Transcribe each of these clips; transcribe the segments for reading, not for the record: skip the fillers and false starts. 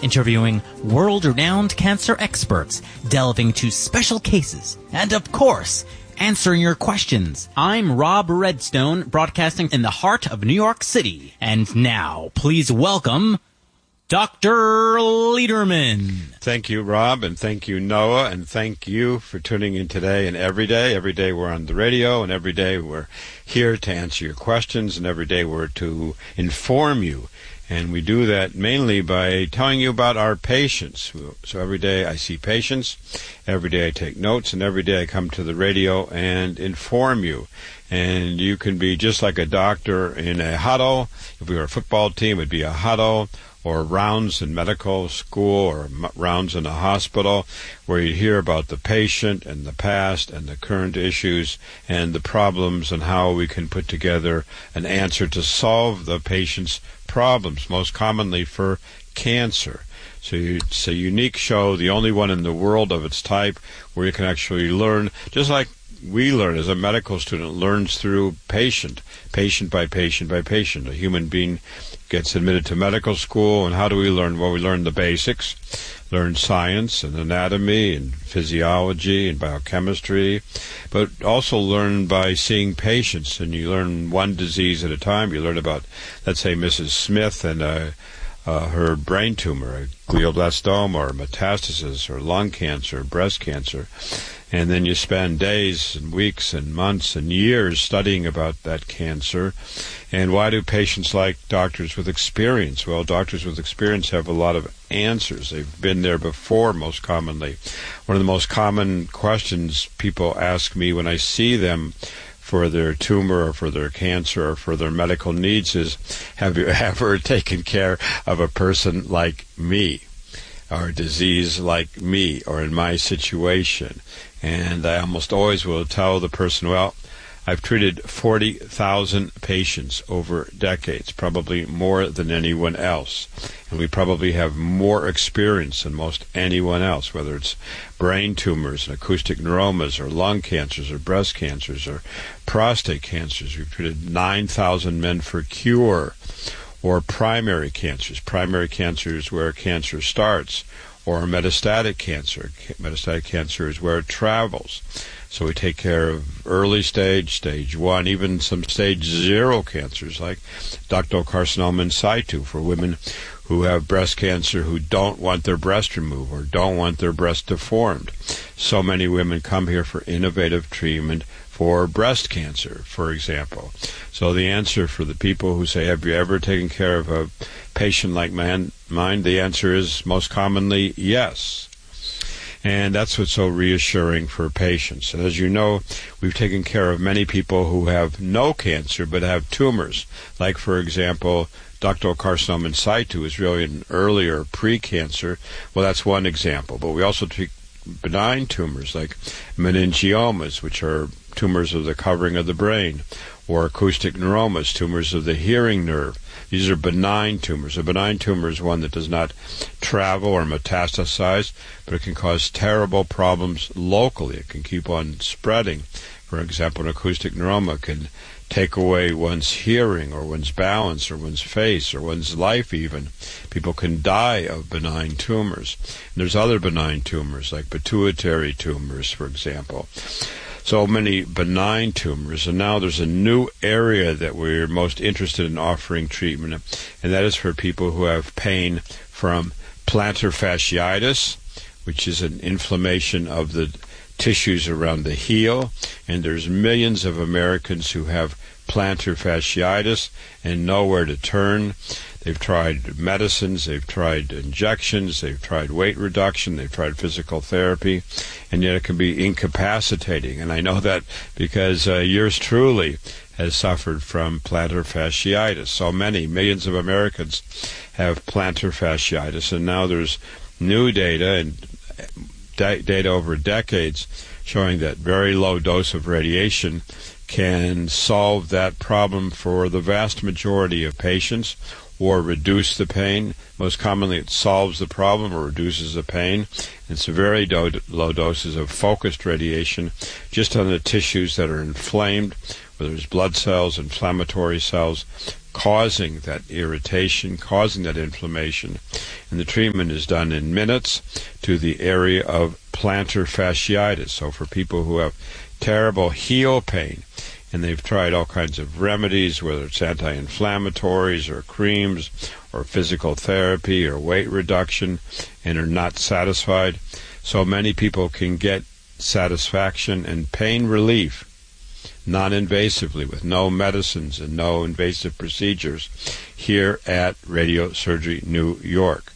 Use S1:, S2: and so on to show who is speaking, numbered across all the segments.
S1: interviewing world-renowned cancer experts, delving into special cases, and of course, answering your questions. I'm Rob Redstone, broadcasting in the heart of New York City. And now, please welcome Dr. Lederman.
S2: Thank you, Rob, and thank you, Noah, and thank you for tuning in today and every day. Every day we're on the radio, and every day we're here to answer your questions, and every day we're to inform you. And we do that mainly by telling you about our patients. So every day I see patients, every day I take notes, and every day I come to the radio and inform you. And you can be just like a doctor in a huddle. If we were a football team, it would be a huddle, or rounds in medical school, or rounds in a hospital, where you hear about the patient and the past and the current issues and the problems and how we can put together an answer to solve the patient's problems, most commonly for cancer. So it's a unique show, the only one in the world of its type, where you can actually learn, just like we learn as a medical student learns through patient by patient by patient. A human being gets admitted to medical school, and how do we learn? Well, we learn the basics, learn science and anatomy and physiology and biochemistry, but also learn by seeing patients, and you learn one disease at a time. You learn about, let's say, Mrs. Smith and her brain tumor, a glioblastoma, or metastasis, or lung cancer, breast cancer. And then you spend days and weeks and months and years studying about that cancer. And why do patients like doctors with experience? Well, doctors with experience have a lot of answers. They've been there before, most commonly. One of the most common questions people ask me when I see them for their tumor or for their cancer or for their medical needs is, have you ever taken care of a person like me, or a disease like me, or in my situation? And I almost always will tell the person, well, I've treated 40,000 patients over decades, probably more than anyone else. And we probably have more experience than most anyone else, whether it's brain tumors and acoustic neuromas, or lung cancers, or breast cancers, or prostate cancers. We've treated 9,000 men for cure. Or primary cancers. Primary cancer is where cancer starts. Or metastatic cancer. Metastatic cancer is where it travels. So we take care of early stage, stage 1, even some stage 0 cancers like ductal carcinoma in situ for women who have breast cancer who don't want their breast removed or don't want their breast deformed. So many women come here for innovative treatment for breast cancer, for example. So the answer for the people who say, have you ever taken care of a patient like mine? The answer is most commonly yes. And that's what's so reassuring for patients. And as you know, we've taken care of many people who have no cancer but have tumors. Like, for example, ductal carcinoma in situ is really an earlier pre-cancer. Well, that's one example. But we also treat benign tumors like meningiomas, which are tumors of the covering of the brain, or acoustic neuromas, tumors of the hearing nerve. These are benign tumors. A benign tumor is one that does not travel or metastasize, but it can cause terrible problems locally. It can keep on spreading. For example, an acoustic neuroma can take away one's hearing, or one's balance, or one's face, or one's life even. People can die of benign tumors. And there's other benign tumors, like pituitary tumors, for example. So many benign tumors, and now there's a new area that we're most interested in offering treatment, and that is for people who have pain from plantar fasciitis, which is an inflammation of the tissues around the heel, and there's millions of Americans who have plantar fasciitis and nowhere to turn. They've tried medicines, they've tried injections, they've tried weight reduction, they've tried physical therapy, and yet it can be incapacitating. And I know that because yours truly has suffered from plantar fasciitis. So many, millions of Americans have plantar fasciitis, and now there's new data, and data over decades, showing that very low dose of radiation can solve that problem for the vast majority of patients, or reduce the pain. Most commonly it solves the problem or reduces the pain. It's very low doses of focused radiation just on the tissues that are inflamed, whether it's blood cells, inflammatory cells, causing that irritation, causing that inflammation. And the treatment is done in minutes to the area of plantar fasciitis. So for people who have terrible heel pain, and they've tried all kinds of remedies, whether it's anti-inflammatories or creams or physical therapy or weight reduction, and are not satisfied, so many people can get satisfaction and pain relief non-invasively with no medicines and no invasive procedures here at Radiosurgery New York.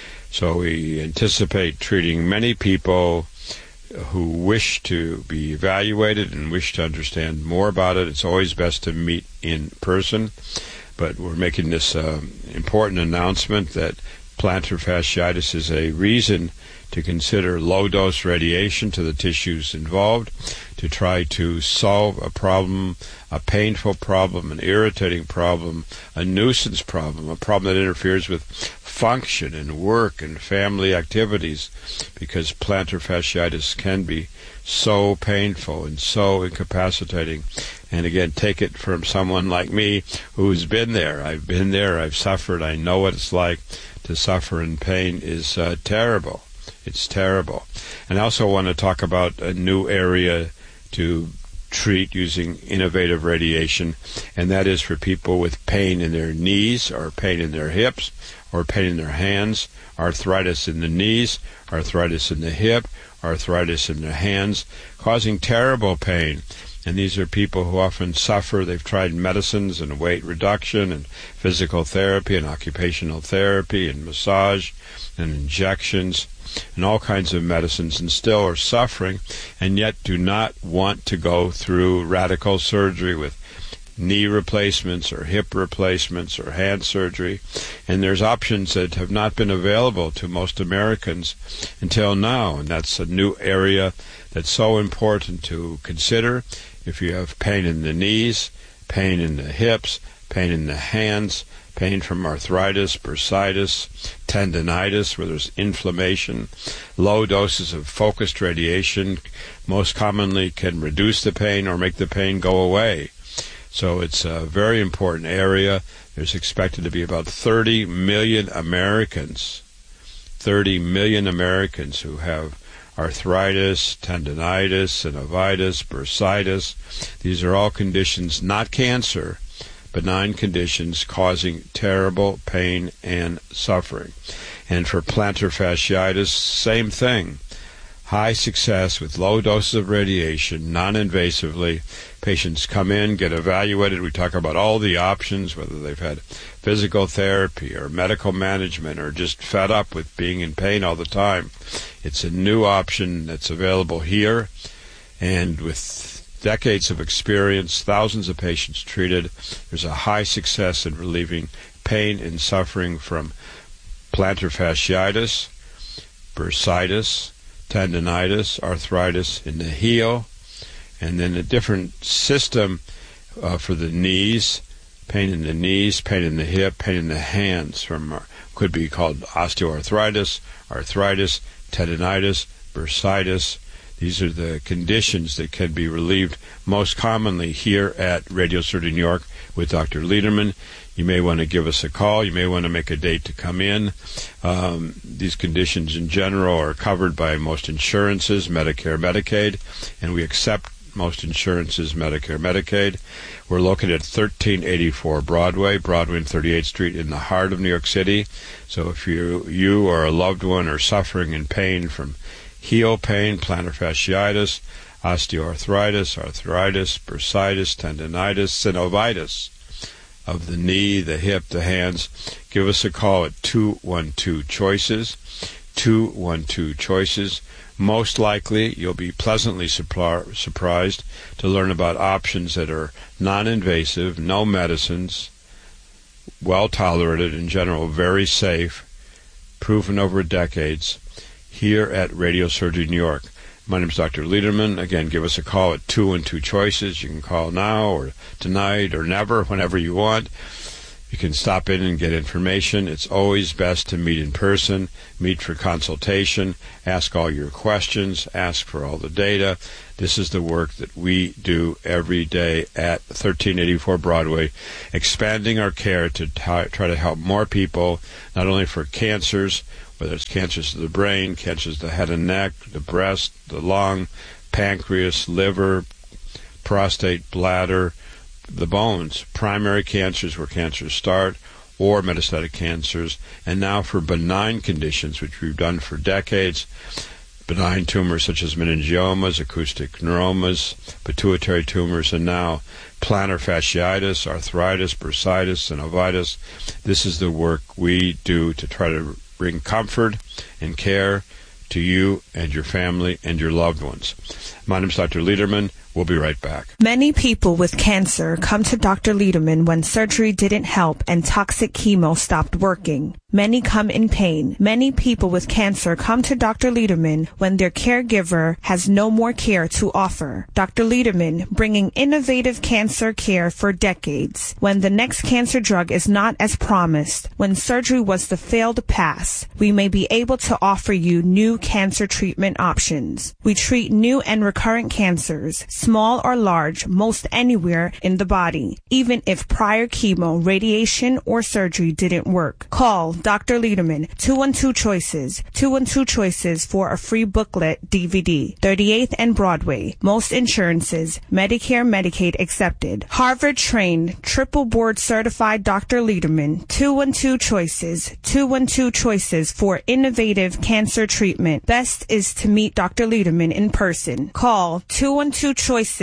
S2: So we anticipate treating many people who wish to be evaluated and wish to understand more about it. It's always best to meet in person, but we're making this important announcement that plantar fasciitis is a reason to consider low-dose radiation to the tissues involved to try to solve a problem, a painful problem, an irritating problem, a nuisance problem, a problem that interferes with function and work and family activities, because plantar fasciitis can be so painful and so incapacitating. And again, take it from someone like me who's been there. I've been there, I've suffered, I know what it's like to suffer in pain. Is terrible. It's terrible. And I also want to talk about a new area to treat using innovative radiation, and that is for people with pain in their knees or pain in their hips or pain in their hands, arthritis in the knees, arthritis in the hip, arthritis in their hands, causing terrible pain. And these are people who often suffer. They've tried medicines and weight reduction and physical therapy and occupational therapy and massage and injections and all kinds of medicines, and still are suffering, and yet do not want to go through radical surgery with knee replacements or hip replacements or hand surgery. And there's options that have not been available to most Americans until now, and that's a new area that's so important to consider. If you have pain in the knees, pain in the hips, pain in the hands, pain from arthritis, bursitis, tendinitis, where there's inflammation, low doses of focused radiation most commonly can reduce the pain or make the pain go away. So it's a very important area. There's expected to be about 30 million Americans who have arthritis, tendinitis, synovitis, bursitis. These are all conditions, not cancer, benign conditions causing terrible pain and suffering. And for plantar fasciitis, same thing. High success with low doses of radiation, non-invasively. Patients come in, get evaluated. We talk about all the options, whether they've had physical therapy or medical management or just fed up with being in pain all the time. It's a new option that's available here, and with decades of experience, thousands of patients treated, there's a high success in relieving pain and suffering from plantar fasciitis, bursitis, tendinitis, arthritis in the heel, and then a different system for the knees, pain in the knees, pain in the hip, pain in the hands, could be called osteoarthritis, arthritis, tendinitis, bursitis. These are the conditions that can be relieved most commonly here at Radiosurgery New York with Dr. Lederman. You may want to give us a call. You may want to make a date to come in. These conditions in general are covered by most insurances, Medicare, Medicaid, and we accept most insurances, Medicare, Medicaid. We're located at 1384 Broadway and 38th Street in the heart of New York City. So if you or a loved one are suffering in pain from heel pain, plantar fasciitis, osteoarthritis, arthritis, bursitis, tendinitis, synovitis of the knee, the hip, the hands, give us a call at 212-CHOICES, 212-CHOICES. Most likely, you'll be pleasantly surprised to learn about options that are non-invasive, no medicines, well-tolerated, in general, very safe, proven over decades, here at Radiosurgery New York. My name is Dr. Lederman. Again, give us a call at 212-CHOICES. You can call now or tonight or never, whenever you want. If You can stop in and get information. It's always best to meet in person, meet for consultation, ask all your questions, ask for all the data. This is the work that we do every day at 1384 Broadway, expanding our care to try to help more people, not only for cancers, whether it's cancers of the brain, cancers of the head and neck, the breast, the lung, pancreas, liver, prostate, bladder, the bones, primary cancers where cancers start, or metastatic cancers, and now for benign conditions, which we've done for decades, benign tumors such as meningiomas, acoustic neuromas, pituitary tumors, and now plantar fasciitis, arthritis, bursitis, synovitis. This is the work we do to try to bring comfort and care to you and your family and your loved ones. My name is Dr. Lederman. We'll be right back.
S3: Many people with cancer come to Dr. Lederman when surgery didn't help and toxic chemo stopped working. Many come in pain. Many people with cancer come to Dr. Lederman when their caregiver has no more care to offer. Dr. Lederman, bringing innovative cancer care for decades. When the next cancer drug is not as promised, when surgery was the failed pass, we may be able to offer you new cancer treatment options. We treat new and recurrent cancers, small or large, most anywhere in the body, even if prior chemo, radiation, or surgery didn't work. Call Dr. Lederman, 212 Choices for a free booklet DVD, 38th and Broadway. Most insurances, Medicare, Medicaid accepted. Harvard-trained, triple board certified Dr. Lederman, 212 Choices for innovative cancer treatment. Best is to meet Dr. Lederman in person. Call 212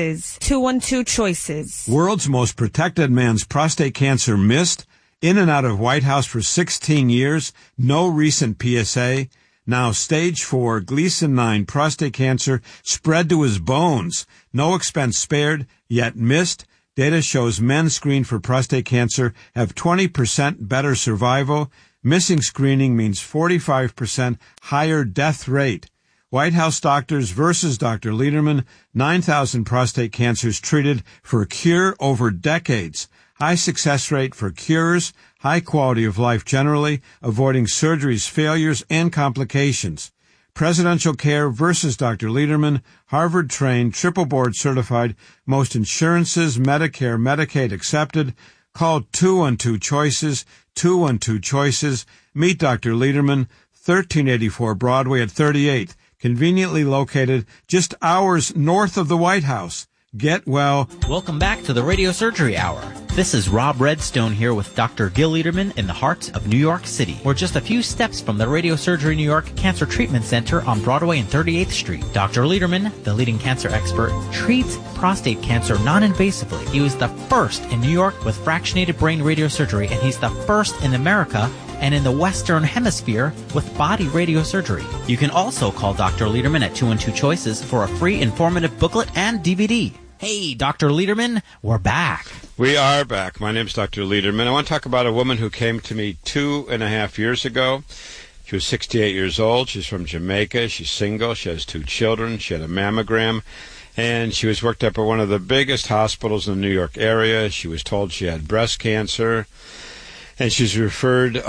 S3: Choices.
S4: World's most protected man's prostate cancer missed. In and out of White House for 16 years. No recent PSA. Now stage 4 Gleason 9 prostate cancer spread to his bones. No expense spared, yet missed. Data shows men screened for prostate cancer have 20% better survival. Missing screening means 45% higher death rate. White House doctors versus Dr. Lederman, 9,000 prostate cancers treated for a cure over decades. High success rate for cures, high quality of life generally, avoiding surgeries, failures, and complications. Presidential care versus Dr. Lederman, Harvard-trained, triple board certified, most insurances, Medicare, Medicaid accepted. Call 212 Choices, 212 Choices. Meet Dr. Lederman, 1384 Broadway at 38th. Conveniently located just hours north of the White House. Get well.
S1: Welcome back to the Radio Surgery Hour. This is Rob Redstone here with Dr. Gil Lederman in the heart of New York City. We're just a few steps from the Radio Surgery New York Cancer Treatment Center on Broadway and 38th Street. Dr. Lederman, the leading cancer expert, treats prostate cancer non-invasively. He was the first in New York with fractionated brain radiosurgery, and he's the first in America and in the Western Hemisphere with body radiosurgery. You can also call Dr. Lederman at 212 Choices for a free informative booklet and DVD. Hey, Dr. Lederman, we're back.
S2: We are back. My name's Dr. Lederman. I want to talk about a woman who came to me 2.5 years ago. She was 68 years old. She's from Jamaica. She's single. She has 2 children. She had a mammogram. And she was worked up at one of the biggest hospitals in the New York area. She was told she had breast cancer. And she's referred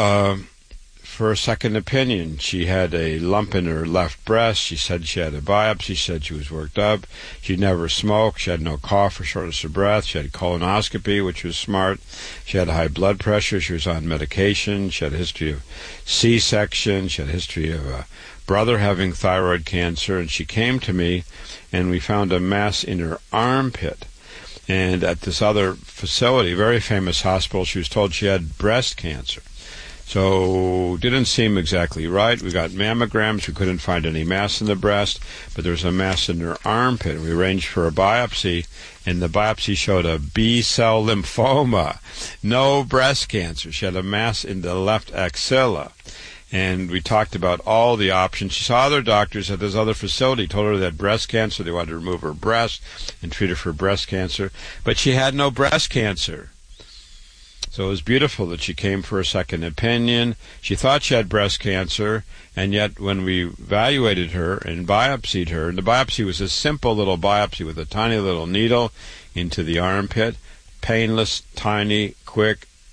S2: for a second opinion. She had a lump in her left breast. She said she had a biopsy. She said she was worked up. She never smoked. She had no cough or shortness of breath. She had colonoscopy, which was smart. She had high blood pressure. She was on medication. She had a history of C-section. She had a history of a brother having thyroid cancer. And she came to me, and we found a mass in her armpit. And at this other facility, very famous hospital, she was told she had breast cancer. So didn't seem exactly right. We got mammograms. We couldn't find any mass in the breast, but there was a mass in her armpit. We arranged for a biopsy, and the biopsy showed a B-cell lymphoma. No breast cancer. She had a mass in the left axilla. And we talked about all the options. She saw other doctors at this other facility, told her that breast cancer, they wanted to remove her breast and treat her for breast cancer. But she had no breast cancer. So it was beautiful that she came for a second opinion. She thought she had breast cancer, and yet when we evaluated her and biopsied her, and the biopsy was a simple little biopsy with a tiny little needle into the armpit, painless, tiny, quick,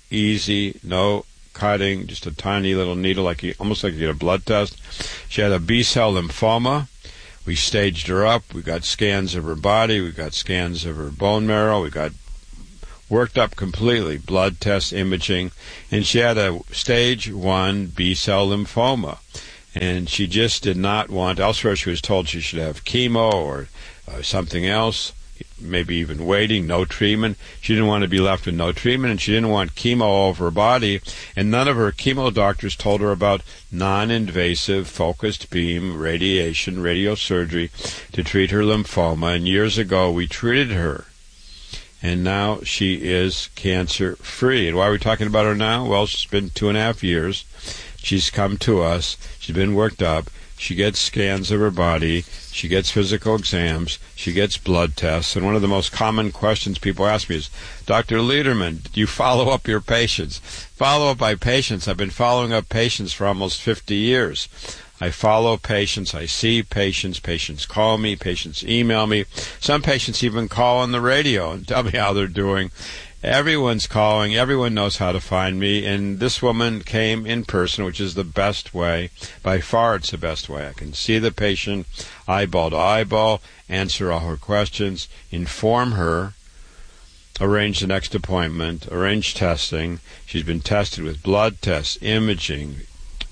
S2: easy, no cutting, just a tiny little needle, almost like you get a blood test. She had a B-cell lymphoma. We staged her up. We got scans of her body. We got scans of her bone marrow. We got worked up completely, blood tests, imaging, and she had a stage 1 B-cell lymphoma. And she just did not want, elsewhere she was told she should have chemo or something else, maybe even waiting, no treatment. She didn't want to be left with no treatment, and she didn't want chemo all over her body. And none of her chemo doctors told her about non-invasive focused beam radiation, radiosurgery to treat her lymphoma. And years ago, we treated her. And now she is cancer-free. And why are we talking about her now? Well, it's been 2.5 years. She's come to us. She's been worked up. She gets scans of her body. She gets physical exams. She gets blood tests. And one of the most common questions people ask me is, Dr. Lederman, do you follow up your patients? Follow up my patients. I've been following up patients for almost 50 years. I follow patients. I see patients. Patients call me. Patients email me. Some patients even call on the radio and tell me how they're doing. Everyone's calling. Everyone knows how to find me. And this woman came in person, which is the best way. By far, it's the best way. I can see the patient eyeball to eyeball, answer all her questions, inform her, arrange the next appointment, arrange testing. She's been tested with blood tests, imaging,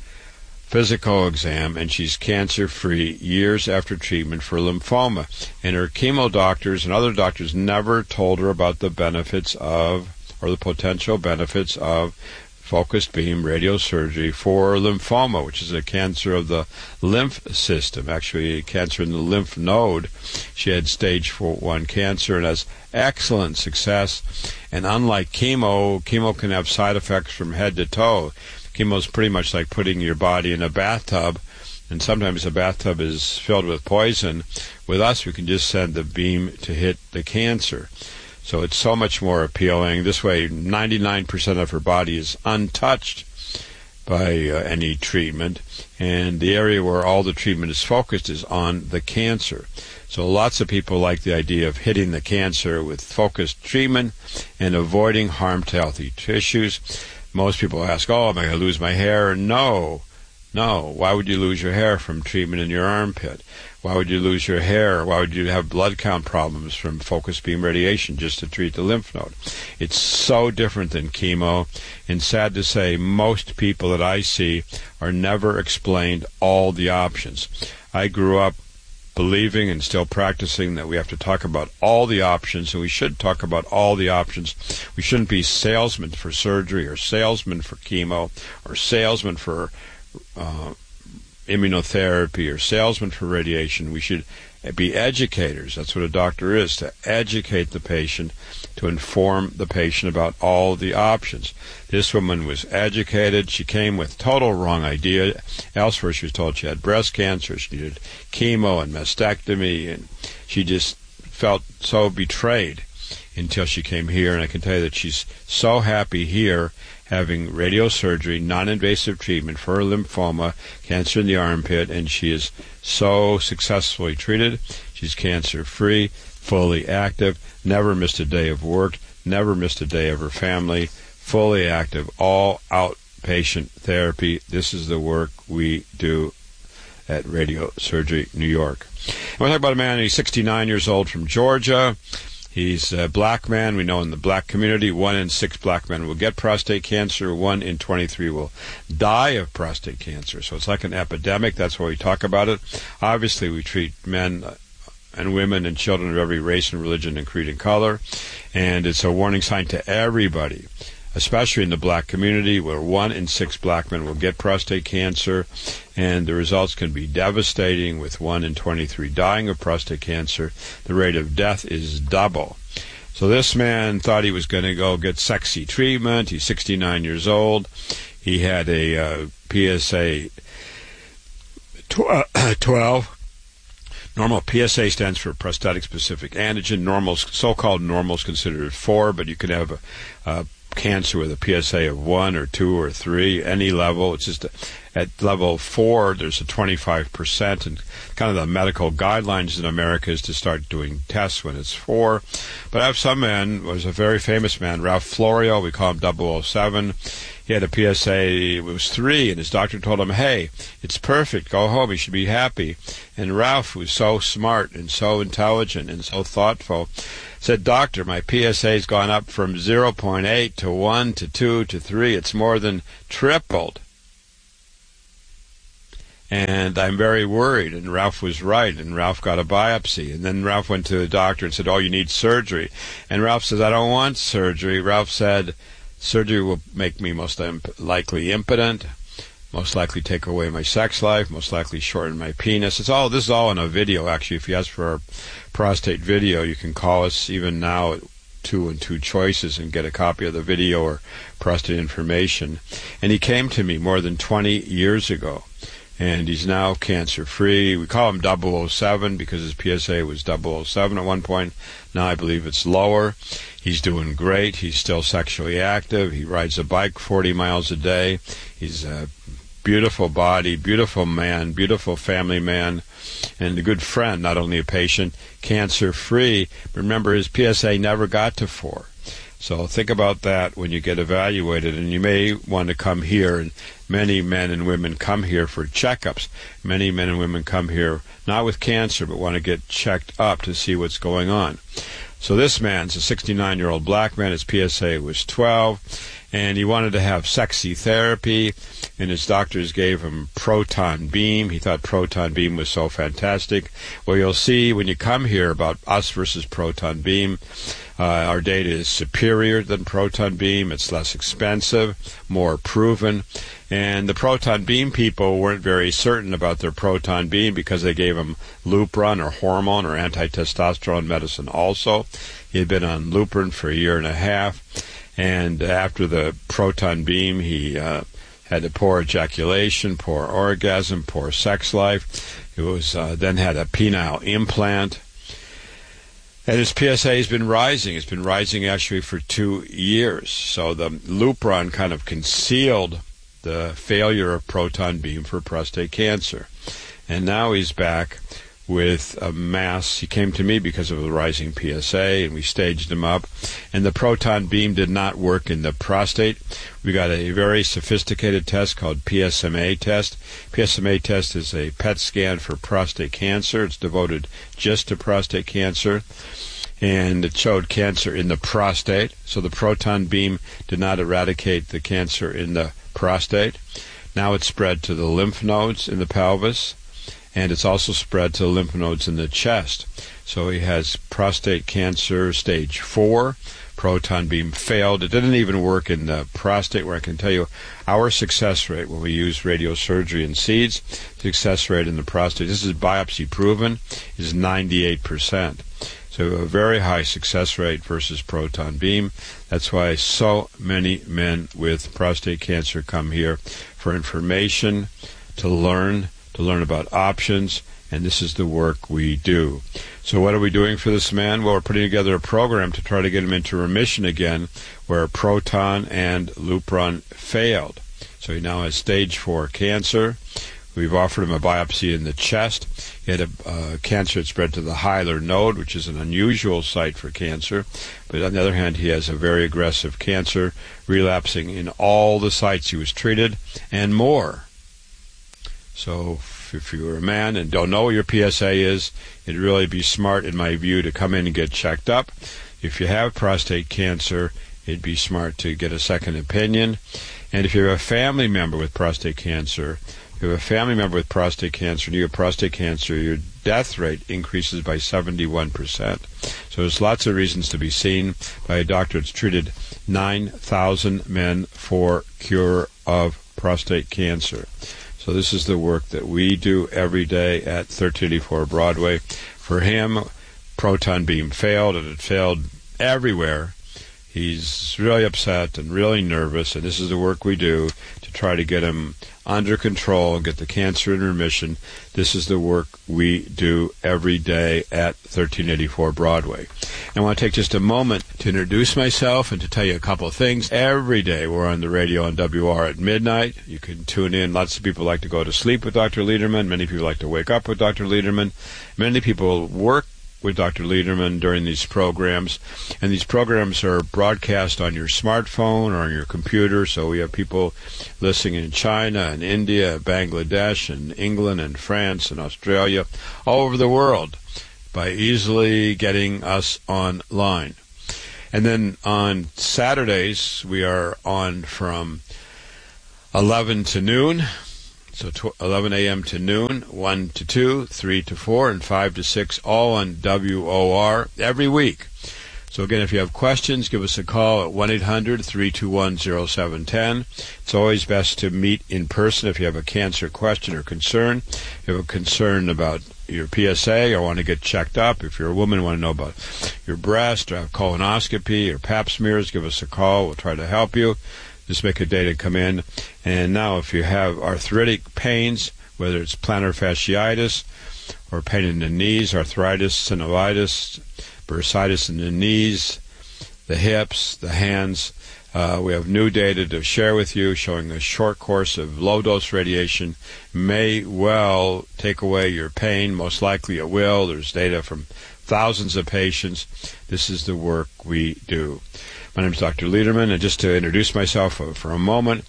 S2: physical exam, and she's cancer-free years after treatment for lymphoma. And her chemo doctors and other doctors never told her about the benefits of, or the potential benefits of, focused beam radiosurgery for lymphoma, which is a cancer of the lymph system, actually a cancer in the lymph node. She had stage 1 cancer and has excellent success. And unlike chemo can have side effects from head to toe. Chemo is pretty much like putting your body in a bathtub, and sometimes the bathtub is filled with poison. With us, we can just send the beam to hit the cancer. So it's so much more appealing. This way, 99% of her body is untouched by any treatment, and the area where all the treatment is focused is on the cancer. So lots of people like the idea of hitting the cancer with focused treatment and avoiding harm to healthy tissues. Most people ask, am I going to lose my hair? No. Why would you lose your hair from treatment in your armpit? Why would you lose your hair? Why would you have blood count problems from focused beam radiation just to treat the lymph node? It's so different than chemo, and sad to say, most people that I see are never explained all the options. I grew up believing and still practicing that we have to talk about all the options, and we should talk about all the options. We shouldn't be salesmen for surgery or salesmen for chemo or salesmen for immunotherapy or salesmen for radiation. We should be educators. That's what a doctor is, to educate the patient, to inform the patient about all the options. This woman was educated. She came with total wrong idea. Elsewhere, she was told she had breast cancer, she needed chemo and mastectomy, and she just felt so betrayed until she came here. And I can tell you that she's so happy here, having radiosurgery, non-invasive treatment for her lymphoma, cancer in the armpit, and she is so successfully treated. She's cancer-free, fully active, never missed a day of work, never missed a day of her family, fully active, all outpatient therapy. This is the work we do at Radiosurgery New York. I want to talk about a man. He's 69 years old from Georgia. He's a black man. We know in the black community, 1 in 6 black men will get prostate cancer. 1 in 23 will die of prostate cancer. So it's like an epidemic. That's why we talk about it. Obviously, we treat men and women and children of every race and religion and creed and color. And it's a warning sign to everybody, especially in the black community, where 1 in 6 black men will get prostate cancer, and the results can be devastating, with 1 in 23 dying of prostate cancer. The rate of death is double. So this man thought he was going to go get sexy treatment. He's 69 years old. He had a PSA 12. Normal PSA stands for prostatic specific antigen. So-called normal is considered 4, but you can have a cancer with a PSA of 1 or 2 or 3, any level. It's just at level 4, there's a 25%, and kind of the medical guidelines in America is to start doing tests when it's 4. But I have some man, was a very famous man, Ralph Florio, we call him 007. He had a PSA, it was 3, and his doctor told him, hey, it's perfect, go home, you should be happy. And Ralph, who was so smart and so intelligent and so thoughtful, said, doctor, my PSA's gone up from 0.8 to 1 to 2 to 3. It's more than tripled. And I'm very worried. And Ralph was right. And Ralph got a biopsy. And then Ralph went to the doctor and said, oh, you need surgery. And Ralph says, I don't want surgery. Ralph said, surgery will make me most likely impotent, most likely take away my sex life, most likely shorten my penis. This is all in a video, actually. If you ask for our prostate video, you can call us even now at 2 and 2 Choices and get a copy of the video or prostate information. And he came to me more than 20 years ago, and he's now cancer-free. We call him 007 because his PSA was 007 at one point. Now I believe it's lower. He's doing great. He's still sexually active. He rides a bike 40 miles a day. He's a beautiful body, beautiful man, beautiful family man, and a good friend, not only a patient, cancer-free. Remember, his PSA never got to 4. So think about that when you get evaluated, and you may want to come here, and many men and women come here for checkups. Many men and women come here not with cancer, but want to get checked up to see what's going on. So this man's a 69-year-old black man. His PSA was 12, and he wanted to have sexy therapy, and his doctors gave him proton beam. He thought proton beam was so fantastic. Well, you'll see when you come here about us versus proton beam. Our data is superior than proton beam. It's less expensive, more proven. And the proton beam people weren't very certain about their proton beam because they gave him Lupron or hormone or anti-testosterone medicine also. He had been on Lupron for a year and a half. And after the proton beam, he had a poor ejaculation, poor orgasm, poor sex life. He was then had a penile implant. And his PSA has been rising. It's been rising actually for 2 years. So the Lupron kind of concealed the failure of proton beam for prostate cancer. And now he's back with a mass. He came to me because of the rising PSA, and we staged him up. And the proton beam did not work in the prostate. We got a very sophisticated test called PSMA test. PSMA test is a PET scan for prostate cancer. It's devoted just to prostate cancer. And it showed cancer in the prostate. So the proton beam did not eradicate the cancer in the prostate. Now it's spread to the lymph nodes in the pelvis, and it's also spread to the lymph nodes in the chest. So he has prostate cancer stage 4. Proton beam failed. It didn't even work in the prostate, where I can tell you our success rate when we use radiosurgery and seeds, success rate in the prostate, this is biopsy proven, is 98%. So a very high success rate versus proton beam. That's why so many men with prostate cancer come here for information, to learn about options, and this is the work we do. So what are we doing for this man? Well, we're putting together a program to try to get him into remission again, where proton and Lupron failed. So he now has stage 4 cancer. We've offered him a biopsy in the chest. He had a cancer that spread to the hilar node, which is an unusual site for cancer. But on the other hand, he has a very aggressive cancer, relapsing in all the sites he was treated and more. So if you're a man and don't know what your PSA is, it'd really be smart, in my view, to come in and get checked up. If you have prostate cancer, it'd be smart to get a second opinion. And if you have a family member with prostate cancer, and you have prostate cancer, your death rate increases by 71%. So there's lots of reasons to be seen by a doctor that's treated 9,000 men for cure of prostate cancer. So this is the work that we do every day at 1384 Broadway. For him, proton beam failed, and it failed everywhere. He's really upset and really nervous, and this is the work we do to try to get him under control and get the cancer in remission. This is the work we do every day at 1384 Broadway. I want to take just a moment to introduce myself and to tell you a couple of things. Every day we're on the radio on WR at midnight. You can tune in. Lots of people like to go to sleep with Dr. Lederman. Many people like to wake up with Dr. Lederman. Many people work with Dr. Lederman during these programs, and these programs are broadcast on your smartphone or on your computer, so we have people listening in China and India, Bangladesh and England and France and Australia, all over the world, by easily getting us online. And then on Saturdays, we are on from 11 to noon, so 11 a.m. to noon, 1 to 2, 3 to 4, and 5 to 6, all on WOR every week. So again, if you have questions, give us a call at 1-800-321-0710. It's always best to meet in person if you have a cancer question or concern. If you have a concern about your PSA or want to get checked up, if you're a woman and want to know about your breast or have colonoscopy or pap smears, give us a call. We'll try to help you. Just make a day to come in. And now if you have arthritic pains, whether it's plantar fasciitis or pain in the knees, arthritis, synovitis, bursitis in the knees, the hips, the hands, we have new data to share with you showing a short course of low-dose radiation may well take away your pain. Most likely it will. There's data from thousands of patients. This is the work we do. My name is Dr. Lederman, and just to introduce myself for a moment,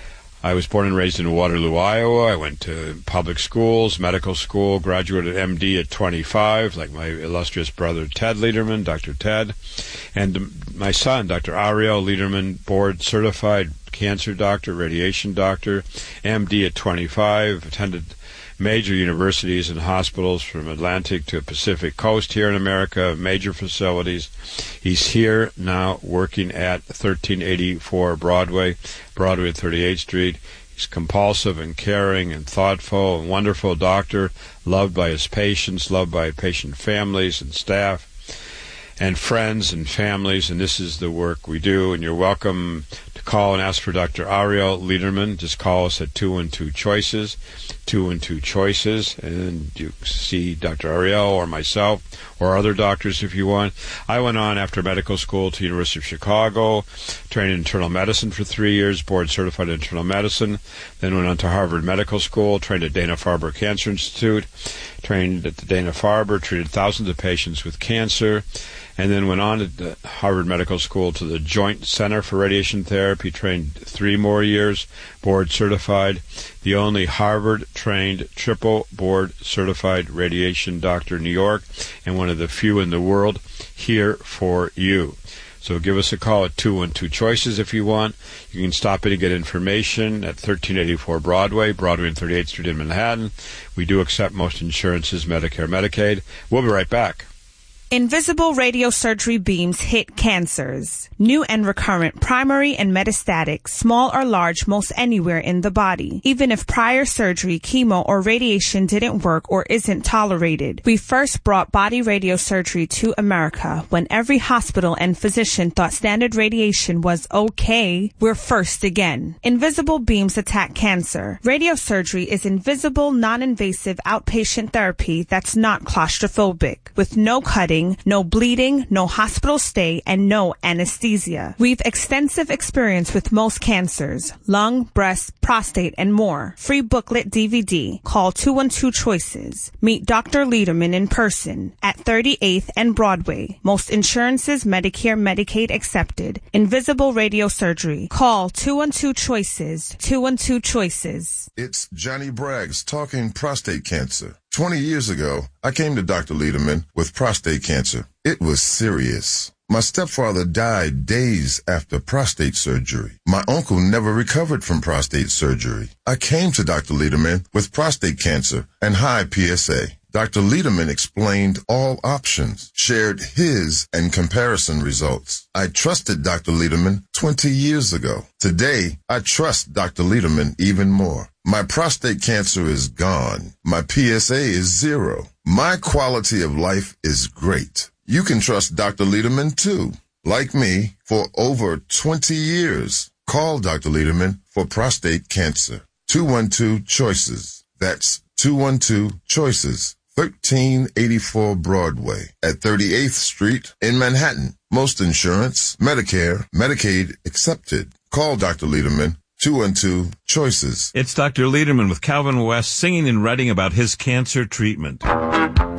S2: I was born and raised in Waterloo, Iowa. I went to public schools, medical school, graduated MD at 25, like my illustrious brother Ted Lederman, Dr. Ted, and my son, Dr. Ariel Lederman, board-certified cancer doctor, radiation doctor, MD at 25, attended major universities and hospitals from Atlantic to Pacific Coast here in America, major facilities. He's here now working at 1384 Broadway at 38th Street. He's compulsive and caring and thoughtful and wonderful doctor, loved by his patients, loved by patient families and staff and friends and families, and this is the work we do. And you're welcome to call and ask for Dr. Ariel Lederman. Just call us at 212-CHOICES, 212-CHOICES, and you see Dr. Ariel or myself or other doctors if you want. I went on after medical school to University of Chicago, trained in internal medicine for 3 years, board-certified in internal medicine, then went on to Harvard Medical School, trained at Dana-Farber Cancer Institute, trained at the Dana-Farber, treated thousands of patients with cancer, and then went on to Harvard Medical School to the Joint Center for Radiation Therapy, trained 3 more years, board-certified, the only Harvard-trained triple board-certified radiation doctor in New York, and one of the few in the world here for you. So give us a call at 212-CHOICES if you want. You can stop in and get information at 1384 Broadway and 38th Street in Manhattan. We do accept most insurances, Medicare, Medicaid. We'll be right back.
S3: Invisible radiosurgery beams hit cancers. New and recurrent, primary and metastatic, small or large, most anywhere in the body. Even if prior surgery, chemo, or radiation didn't work or isn't tolerated. We first brought body radiosurgery to America when every hospital and physician thought standard radiation was okay. We're first again. Invisible beams attack cancer. Radiosurgery is invisible, non-invasive outpatient therapy that's not claustrophobic, with no cutting, no bleeding, no hospital stay, and no anesthesia. We've extensive experience with most cancers, lung, breast, prostate, and more. Free booklet DVD. Call 212-CHOICES. Meet Dr. Lederman in person at 38th and Broadway. Most insurances, Medicare, Medicaid accepted. Invisible radiosurgery. Call 212-CHOICES. 212-CHOICES.
S5: It's Johnny Braggs talking prostate cancer. 20 years ago, I came to Dr. Lederman with prostate cancer. It was serious. My stepfather died days after prostate surgery. My uncle never recovered from prostate surgery. I came to Dr. Lederman with prostate cancer and high PSA. Dr. Lederman explained all options, shared his and comparison results. I trusted Dr. Lederman 20 years ago. Today, I trust Dr. Lederman even more. My prostate cancer is gone. My PSA is 0. My quality of life is great. You can trust Dr. Lederman too. like me, for over 20 years. Call Dr. Lederman for prostate cancer. 212-CHOICES. That's 212-CHOICES. 1384 Broadway at 38th Street in Manhattan. Most insurance, Medicare, Medicaid accepted. Call Dr. Lederman, 212-CHOICES.
S4: It's Dr. Lederman with Calvin West singing and writing about his cancer treatment.